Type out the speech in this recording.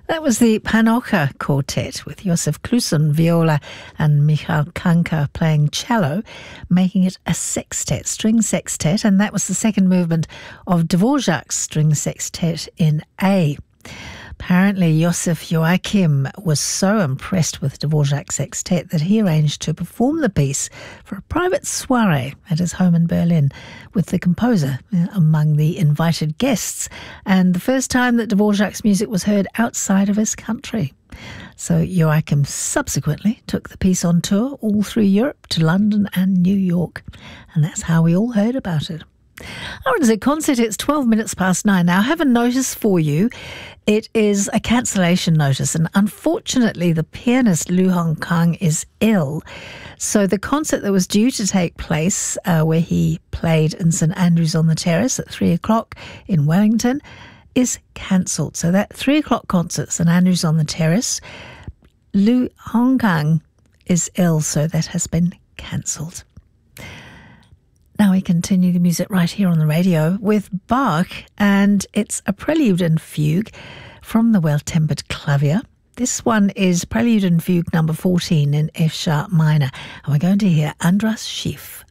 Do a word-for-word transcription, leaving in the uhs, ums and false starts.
That was the Panocha Quartet with Josef Kluson viola and Michal Kanka playing cello, making it a sextet, string sextet, and that was the second movement of Dvorak's string sextet in A. Apparently, Josef Joachim was so impressed with Dvorak's sextet that he arranged to perform the piece for a private soiree at his home in Berlin with the composer among the invited guests, and the first time that Dvorak's music was heard outside of his country. So Joachim subsequently took the piece on tour all through Europe to London and New York, and that's how we all heard about it. Aurangzeb Concert, it's twelve minutes past nine now. I have a notice for you. It is a cancellation notice, and unfortunately the pianist Lu Hongkang is ill. So the concert that was due to take place, uh, where he played in St Andrews on the Terrace at three o'clock in Wellington, is cancelled. So that three o'clock concert, St Andrews on the Terrace, Lu Hongkang is ill, so that has been cancelled. Now we continue the music right here on the radio with Bach, and it's a prelude and fugue from the Well-Tempered Clavier. This one is Prelude and Fugue number fourteen in F sharp minor, and we're going to hear Andras Schiff.